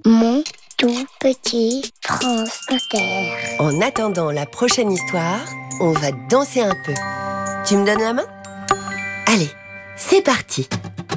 Mon tout petit France Inter. En attendant la prochaine histoire, on va danser un peu. Tu me donnes la main? Allez, c'est parti!